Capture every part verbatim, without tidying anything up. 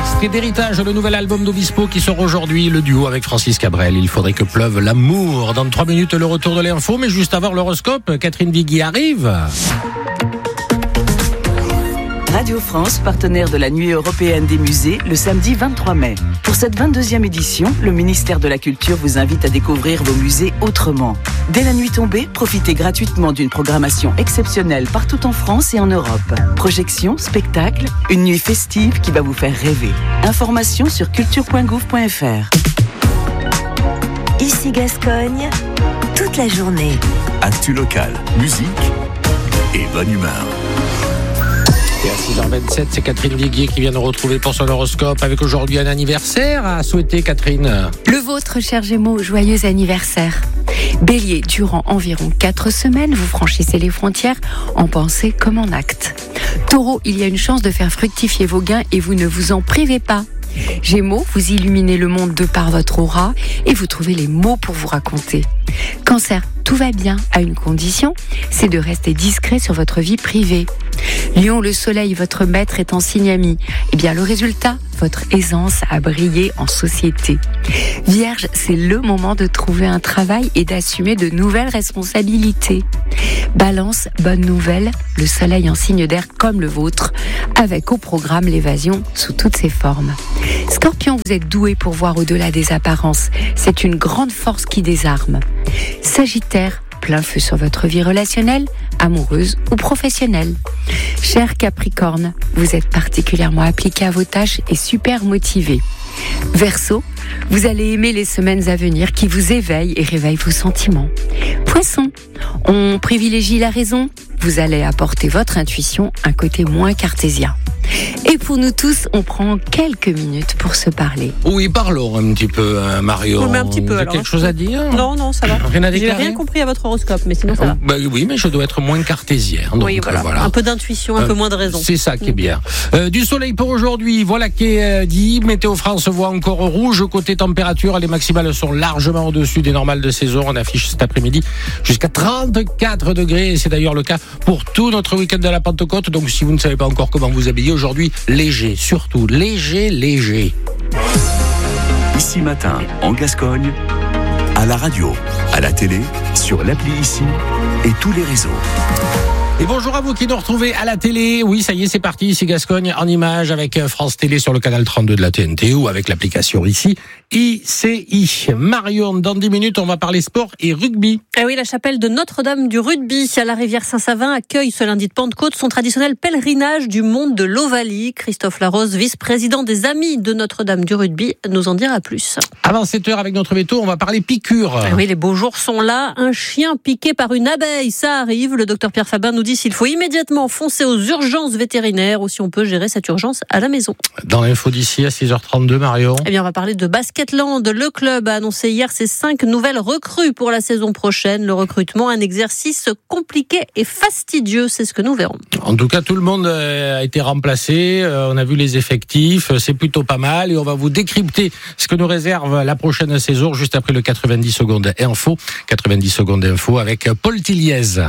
Extrait d'Héritage, le nouvel album d'Obispo qui sort aujourd'hui, le duo avec Francis Cabrel. Il faudrait que pleuve l'amour. Dans trois minutes, le retour de l'info, mais juste avant l'horoscope, Catherine Vigui arrive. Radio France, partenaire de la Nuit européenne des musées, le samedi vingt-trois mai. Pour cette vingt-deuxième édition, le ministère de la Culture vous invite à découvrir vos musées autrement. Dès la nuit tombée, profitez gratuitement d'une programmation exceptionnelle partout en France et en Europe. Projections, spectacles, une nuit festive qui va vous faire rêver. Informations sur culture point gouv point f r. Ici Gascogne, toute la journée. Actu local, musique et bonne humeur. Et à six heures vingt-sept, c'est Catherine Vigui qui vient nous retrouver pour son horoscope avec aujourd'hui un anniversaire à souhaiter, Catherine. Le vôtre, cher Gémeaux, joyeux anniversaire. Bélier, durant environ quatre semaines, vous franchissez les frontières en pensée comme en acte. Taureau, il y a une chance de faire fructifier vos gains et vous ne vous en privez pas. Gémeaux, vous illuminez le monde de par votre aura et vous trouvez les mots pour vous raconter. Cancer, tout va bien à une condition, c'est de rester discret sur votre vie privée. Lion, le soleil, votre maître, est en signe ami. Eh bien, le résultat, votre aisance à briller en société. Vierge, c'est le moment de trouver un travail et d'assumer de nouvelles responsabilités. Balance, bonne nouvelle, le soleil en signe d'air comme le vôtre, avec au programme l'évasion sous toutes ses formes. Scorpion, vous êtes doué pour voir au-delà des apparences. C'est une grande force qui désarme. Sagittaire, plein feu sur votre vie relationnelle, amoureuse ou professionnelle. Cher Capricorne, vous êtes particulièrement appliqué à vos tâches et super motivé. Verseau, vous allez aimer les semaines à venir qui vous éveillent et réveillent vos sentiments. Poisson, on privilégie la raison, vous allez apporter votre intuition un côté moins cartésien. Et pour nous tous, on prend quelques minutes pour se parler. Oui, parlons un petit peu, hein, Marion. Oui, mais un petit peu. Vous avez alors, quelque chose à dire ? Non, non, ça va. Rien à déclarer ? J'ai rien compris à votre horoscope, mais sinon ça va. Bah, oui, mais je dois être moins cartésien. Donc, oui, voilà. Euh, voilà. Un peu d'intuition, un euh, peu moins de raison. C'est ça qui est bien. Euh, du soleil pour aujourd'hui, voilà qui est euh, dit. Météo France voit encore rouge. Côté température, les maximales sont largement au-dessus des normales de saison. On affiche cet après-midi jusqu'à trente-quatre degrés. Et c'est d'ailleurs le cas pour tout notre week-end de la Pentecôte. Donc si vous ne savez pas encore comment vous habiller aujourd'hui, léger, surtout léger, léger. Ici Matin, en Gascogne, à la radio, à la télé, sur l'appli Ici et tous les réseaux. Et bonjour à vous qui nous retrouvez à la télé. Oui, ça y est, c'est parti. Ici Gascogne en image avec France Télé sur le canal trente-deux de la T N T ou avec l'application ici I C I. Marion, dans dix minutes, on va parler sport et rugby. Ah oui, la chapelle de Notre-Dame du rugby à la rivière Saint-Savin accueille ce lundi de Pentecôte son traditionnel pèlerinage du monde de l'Ovalie. Christophe Larose, vice-président des Amis de Notre-Dame du rugby, nous en dira plus. Avant sept heures avec notre veto, on va parler piqûres. Ah oui, les beaux jours sont là. Un chien piqué par une abeille, ça arrive. Le docteur Pierre Fabin nous dit s'il faut immédiatement foncer aux urgences vétérinaires ou si on peut gérer cette urgence à la maison. Dans l'info d'ici à six heures trente-deux, Marion. Eh bien, on va parler de Basketland. Le club a annoncé hier ses cinq nouvelles recrues pour la saison prochaine. Le recrutement, un exercice compliqué et fastidieux, c'est ce que nous verrons. En tout cas, tout le monde a été remplacé. On a vu les effectifs, c'est plutôt pas mal. Et on va vous décrypter ce que nous réserve la prochaine saison, juste après le quatre-vingt-dix secondes info. quatre-vingt-dix secondes info avec Paul Tilliez.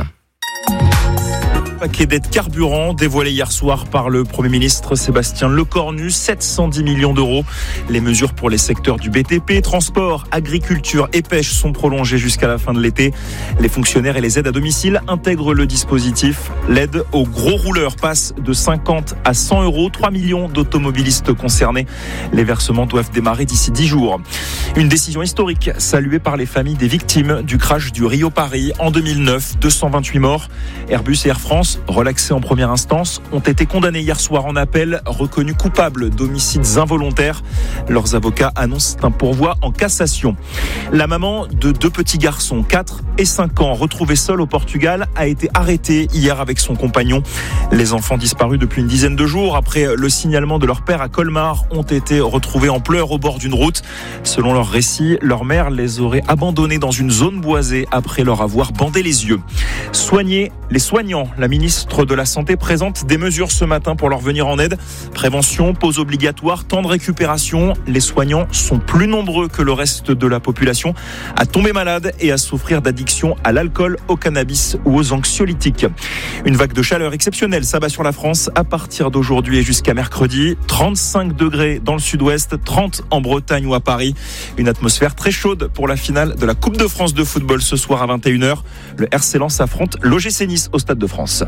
Paquet d'aide carburant dévoilé hier soir par le Premier ministre Sébastien Lecornu, sept cent dix millions d'euros. Les mesures pour les secteurs du B T P, transport, agriculture et pêche sont prolongées jusqu'à la fin de l'été. Les fonctionnaires et les aides à domicile intègrent le dispositif. L'aide aux gros rouleurs passe de cinquante à cent euros. trois millions d'automobilistes concernés. Les versements doivent démarrer d'ici dix jours. Une décision historique saluée par les familles des victimes du crash du Rio-Paris en deux mille neuf. deux cent vingt-huit morts. Airbus et Air France, relaxés en première instance, ont été condamnés hier soir en appel, reconnus coupables d'homicides involontaires. Leurs avocats annoncent un pourvoi en cassation. La maman de deux petits garçons, quatre et cinq ans, retrouvée seule au Portugal, a été arrêtée hier avec son compagnon. Les enfants disparus depuis une dizaine de jours après le signalement de leur père à Colmar ont été retrouvés en pleurs au bord d'une route. Selon leur récit, leur mère les aurait abandonnés dans une zone boisée après leur avoir bandé les yeux. Soigner les soignants, la ministre ministre de la Santé présente des mesures ce matin pour leur venir en aide. Prévention, pause obligatoire, temps de récupération. Les soignants sont plus nombreux que le reste de la population à tomber malade et à souffrir d'addiction à l'alcool, au cannabis ou aux anxiolytiques. Une vague de chaleur exceptionnelle s'abat sur la France à partir d'aujourd'hui et jusqu'à mercredi. trente-cinq degrés dans le sud-ouest, trente en Bretagne ou à Paris. Une atmosphère très chaude pour la finale de la Coupe de France de football ce soir à vingt et une heures. Le R C Lens affronte l'O G C Nice au Stade de France.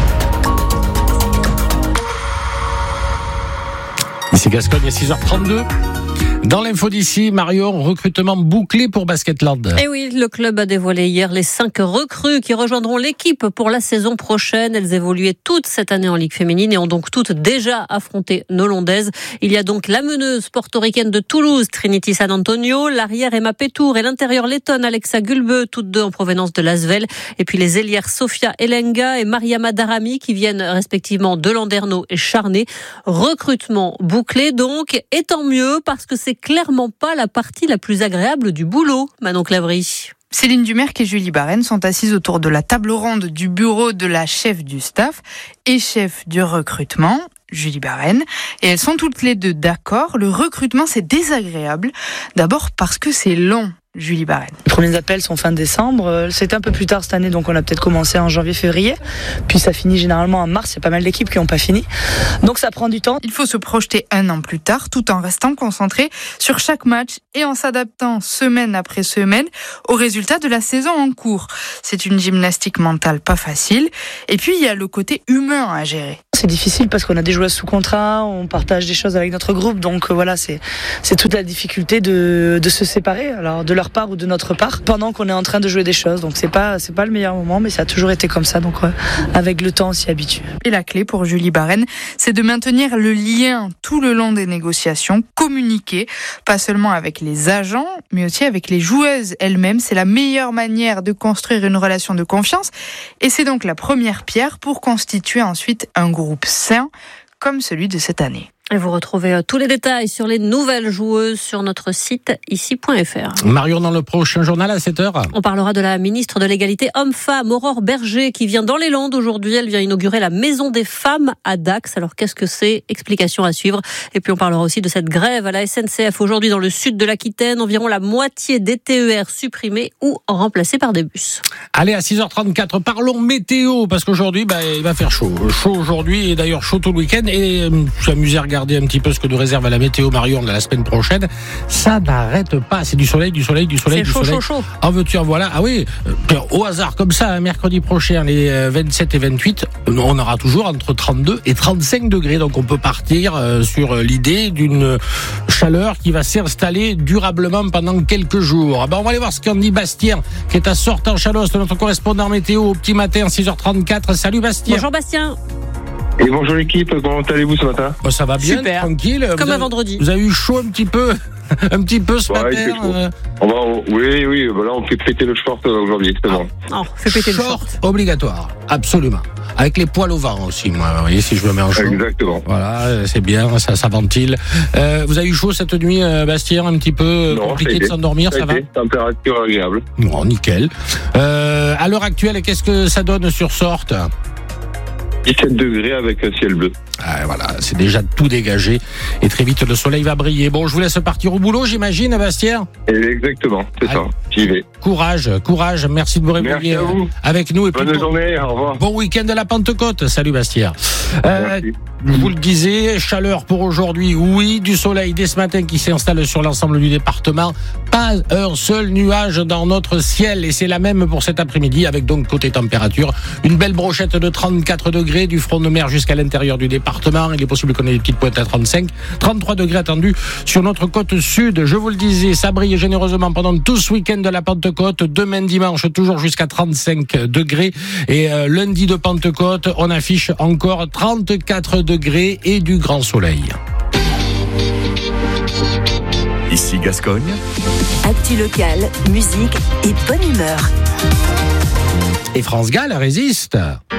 Ici Gascogne, il est six heures trente-deux. Dans l'info d'ici, Marion, recrutement bouclé pour Basketland. Et oui, le club a dévoilé hier les cinq recrues qui rejoindront l'équipe pour la saison prochaine. Elles évoluaient toutes cette année en Ligue féminine et ont donc toutes déjà affronté nos Londaises. Il y a donc la meneuse portoricaine de Toulouse, Trinity San Antonio, l'arrière Emma Pétour et l'intérieur lettonne Alexa Gulbe, toutes deux en provenance de l'Asvel. Et puis les ailières Sofia Elenga et Mariama Darami qui viennent respectivement de Landerneau et Charnay. Recrutement bouclé donc, et tant mieux parce que c'est clairement pas la partie la plus agréable du boulot, Manon Clavry. Céline Dumerc et Julie Barène sont assises autour de la table ronde du bureau de la chef du staff et chef du recrutement, Julie Barène. Et elles sont toutes les deux d'accord, le recrutement c'est désagréable. D'abord parce que c'est long. Julie Barène. Les premiers appels sont fin décembre. C'était un peu plus tard cette année, donc on a peut-être commencé en janvier-février. Puis ça finit généralement en mars. Il y a pas mal d'équipes qui n'ont pas fini. Donc ça prend du temps. Il faut se projeter un an plus tard, tout en restant concentré sur chaque match et en s'adaptant semaine après semaine aux résultats de la saison en cours. C'est une gymnastique mentale pas facile. Et puis il y a le côté humain à gérer. C'est difficile parce qu'on a des joueuses sous contrat, on partage des choses avec notre groupe. Donc voilà, c'est, c'est toute la difficulté de, de se séparer. Alors de leur part ou de notre part pendant qu'on est en train de jouer des choses, donc c'est pas c'est pas le meilleur moment, mais ça a toujours été comme ça, donc ouais, avec le temps on s'y habitue. Et la clé pour Julie Barène, c'est de maintenir le lien tout le long des négociations, communiquer pas seulement avec les agents mais aussi avec les joueuses elles-mêmes. C'est la meilleure manière de construire une relation de confiance et c'est donc la première pierre pour constituer ensuite un groupe sain comme celui de cette année. Et vous retrouvez tous les détails sur les nouvelles joueuses sur notre site ici point f r. Marion, dans le prochain journal à sept heures. On parlera de la ministre de l'égalité homme-femme, Aurore Berger, qui vient dans les Landes aujourd'hui. Elle vient inaugurer la Maison des femmes à Dax. Alors qu'est-ce que c'est ? Explication à suivre. Et puis on parlera aussi de cette grève à la S N C F aujourd'hui dans le sud de l'Aquitaine. Environ la moitié des T E R supprimés ou remplacés par des bus. Allez, à six heures trente-quatre, parlons météo, parce qu'aujourd'hui, bah, il va faire chaud. Chaud aujourd'hui et d'ailleurs chaud tout le week-end. Et euh, je suis amusé à regarder un petit peu ce que nous réserve la météo Marion de la semaine prochaine. Ça n'arrête pas. C'est du soleil, du soleil, du soleil, c'est du chaud, soleil. chaud, chaud. En veux-tu, en voilà. Ah oui, euh, au hasard comme ça, mercredi prochain, les vingt-sept et vingt-huit, on aura toujours entre trente-deux et trente-cinq degrés. Donc on peut partir euh, sur l'idée d'une chaleur qui va s'installer durablement pendant quelques jours. Ben, on va aller voir ce qu'en dit Bastien, qui est à Sortan-Chalosse, notre correspondant météo au petit matin, six heures trente-quatre. Salut Bastien. Bonjour Bastien. Et bonjour l'équipe, comment allez-vous ce matin ? Oh, ça va bien, super. Tranquille. Comme vous un avez, vendredi. Vous avez eu chaud un petit peu, un petit peu ce ouais, matin. Euh... On va, on, oui, oui, voilà, on fait péter le short aujourd'hui, c'est bon. Ah, non, fait péter short le short. Obligatoire, absolument. Avec les poils au vent aussi, moi, vous voyez, si je me mets en chaud. Exactement. Voilà, c'est bien, ça, ça ventile. Euh, vous avez eu chaud cette nuit, Bastien, un petit peu non, compliqué de s'endormir, ça, ça va ? Température agréable. Bon, nickel. Euh, à l'heure actuelle, qu'est-ce que ça donne sur Sorte ? dix-sept degrés avec un ciel bleu. Ah, voilà, c'est déjà tout dégagé et très vite le soleil va briller. Bon, je vous laisse partir au boulot, j'imagine, Bastien. Exactement, c'est ah, ça. J'y vais. Courage, courage. Merci de vous réveiller avec nous. Et Bonne puis, journée, au revoir. Bon week-end de la Pentecôte. Salut Bastien. Euh, je vous le disais, chaleur pour aujourd'hui. Oui, du soleil dès ce matin qui s'installe sur l'ensemble du département. Pas un seul nuage dans notre ciel et c'est la même pour cet après-midi avec donc côté température une belle brochette de trente-quatre degrés du front de mer jusqu'à l'intérieur du département. Il est possible qu'on ait des petites pointes à trente-cinq. trente-trois degrés attendus sur notre côte sud. Je vous le disais, ça brille généreusement pendant tout ce week-end de la Pentecôte. Demain dimanche, toujours jusqu'à trente-cinq degrés. Et euh, lundi de Pentecôte, on affiche encore trente-quatre degrés et du grand soleil. Ici Gascogne. Actu local, musique et bonne humeur. Et France Gall résiste.